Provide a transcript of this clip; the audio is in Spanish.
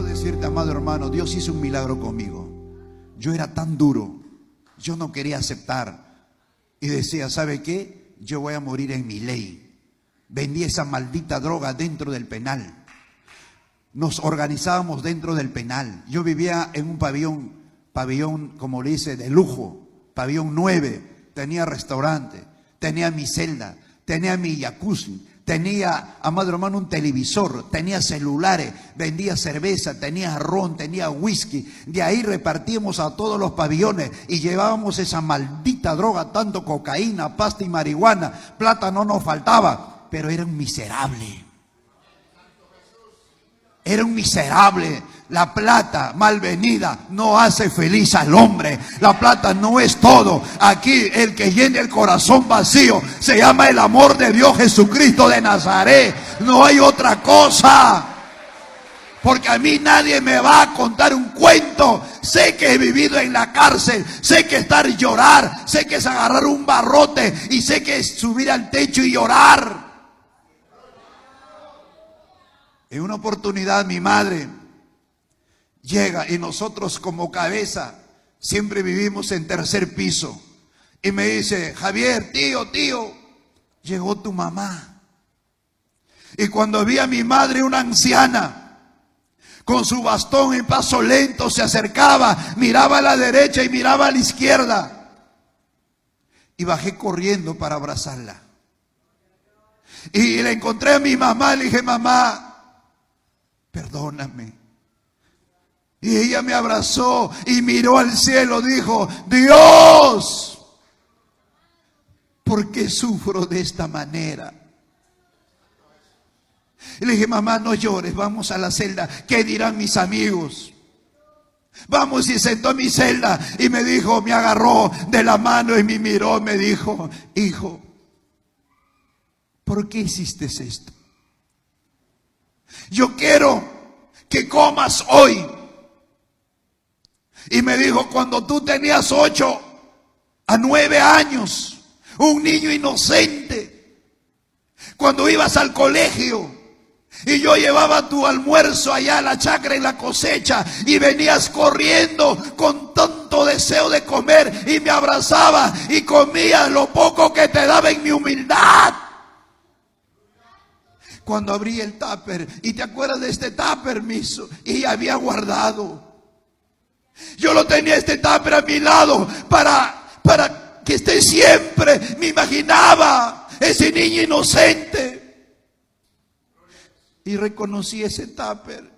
decirte, amado hermano, Dios hizo un milagro conmigo. Yo era tan duro, yo no quería aceptar y decía, ¿sabe qué? Yo voy a morir en mi ley. Vendí esa maldita droga dentro del penal. Nos organizábamos dentro del penal. Yo vivía en un pabellón, como le dice, de lujo, pabellón 9. Tenía restaurante, tenía mi celda, tenía mi jacuzzi, tenía, amado hermano, un televisor, tenía celulares, vendía cerveza, tenía ron, tenía whisky. De ahí repartíamos a todos los pabellones y llevábamos esa maldita droga, tanto cocaína, pasta y marihuana. Plata no nos faltaba, pero era un miserable. Era un miserable. La plata mal venida no hace feliz al hombre. La plata no es todo. Aquí el que llena el corazón vacío se llama el amor de Dios Jesucristo de Nazaret. No hay otra cosa. Porque a mí nadie me va a contar un cuento. Sé que he vivido en la cárcel. Sé que estar y llorar. Sé que es agarrar un barrote. Y sé que es subir al techo y llorar. En una oportunidad mi madre llega y nosotros como cabeza siempre vivimos en tercer piso. Y me dice, Javier, tío, llegó tu mamá. Y cuando vi a mi madre, una anciana, con su bastón en paso lento se acercaba, miraba a la derecha y miraba a la izquierda. Y bajé corriendo para abrazarla. Y le encontré a mi mamá, le dije, mamá, perdóname. Y ella me abrazó y miró al cielo, dijo, Dios, ¿por qué sufro de esta manera? Y le dije, mamá, no llores, vamos a la celda. ¿Qué dirán mis amigos? Vamos, y sentó a mi celda y me dijo, me agarró de la mano y me miró, me dijo, hijo, ¿por qué hiciste esto? Yo quiero que comas hoy. Y me dijo, cuando tú tenías 8 a 9 años, un niño inocente, cuando ibas al colegio y yo llevaba tu almuerzo allá a la chacra en la cosecha y venías corriendo con tanto deseo de comer y me abrazaba y comías lo poco que te daba en mi humildad. Cuando abrí el tupper, y te acuerdas de este tupper, y había guardado. Yo lo tenía este tupper a mi lado para que esté siempre. Me imaginaba ese niño inocente. Y reconocí ese tupper.